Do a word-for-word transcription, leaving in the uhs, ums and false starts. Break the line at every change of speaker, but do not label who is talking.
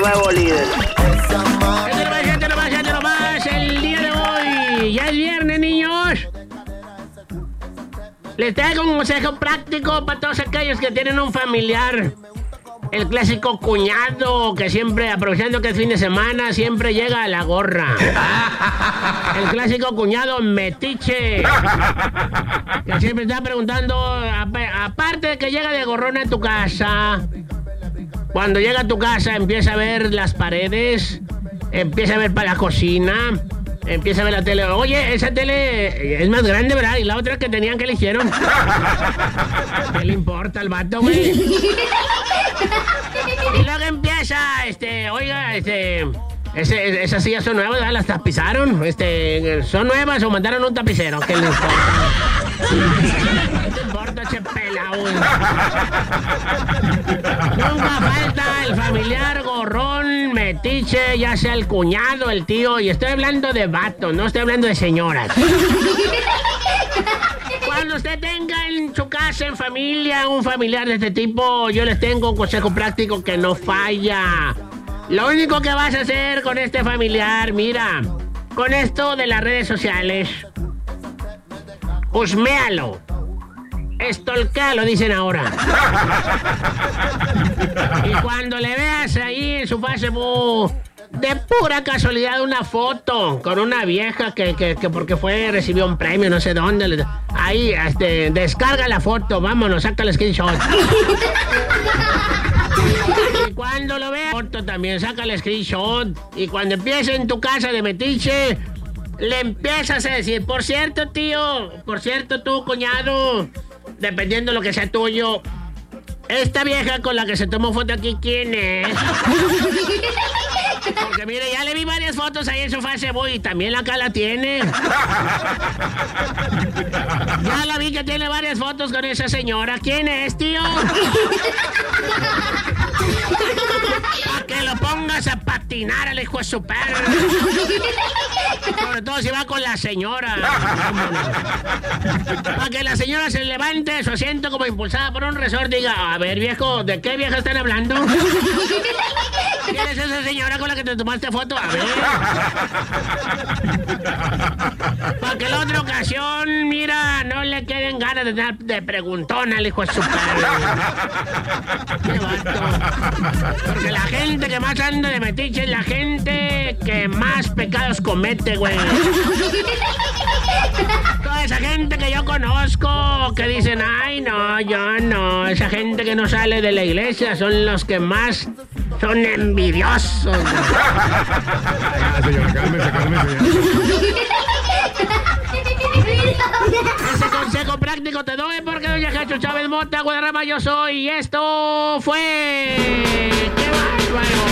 nuevo líder.
Gente nomás, gente nomás, gente nomás. El día de hoy, ya es viernes, niños. Les traigo un consejo práctico para todos aquellos que tienen un familiar. El clásico cuñado que siempre, aprovechando que es fin de semana, siempre llega a la gorra. El clásico cuñado metiche, que siempre está preguntando, aparte de que llega de gorrón a tu casa, cuando llega a tu casa empieza a ver las paredes, empieza a ver para la cocina, empieza a ver la tele. Oye, esa tele es más grande, ¿verdad? Y la otra que tenían, que le hicieron. ¿Qué le importa al vato, güey? Y luego empieza, este, oiga, este, ese, esas sillas son nuevas, ¿verdad? Las tapizaron, este, son nuevas o mandaron un tapicero. ¿Qué le importa? ¿Qué te importa, che pelao? Nunca falta el familiar gorrón, metiche, ya sea el cuñado, el tío, y estoy hablando de vato, no estoy hablando de señoras. Cuando usted tenga en su casa, en familia, un familiar de este tipo, yo les tengo un consejo práctico que no falla. Lo único que vas a hacer con este familiar, mira, con esto de las redes sociales, husméalo, estolcalo, dicen ahora. Y cuando le veas ahí en su Facebook, de pura casualidad, una foto con una vieja que, que, que porque fue, recibió un premio, no sé dónde. Ahí, este, descarga la foto, vámonos, saca el screenshot. Y cuando lo veas, foto también, saca el screenshot. Y cuando empiece en tu casa de metiche, le empiezas a decir, por cierto, tío, por cierto, tú, cuñado, dependiendo de lo que sea tuyo, esta vieja con la que se tomó foto aquí, ¿quién es? Porque mire, ya le vi varias fotos ahí en su Facebook y también acá la tiene. Ya la vi que tiene varias fotos con esa señora. ¿Quién es, tío? Para que lo pongas a patinar al hijo de su perro. Sobre todo si va con la señora. Para que la señora se levante de su asiento como impulsada por un resort y diga, a ver, viejo, ¿de qué vieja están hablando? ¿Quién es esa señora con la que te tomaste foto? A ver. Para que la otra ocasión, mira, no le queden ganas de dar de preguntón al hijo de su perro. Qué vato. Porque la gente que más anda de metiche es la gente que más pecados comete, güey. Toda esa gente que yo conozco, que dicen, ay, no, yo no. Esa gente que no sale de la iglesia son los que más son envidiosos.
Ah, señora, cálmese, cálmese.
Ese consejo práctico te doy porque doña Jacho Chávez Mota, Guadarrama yo soy, y esto fue... ¡Qué bárbaro!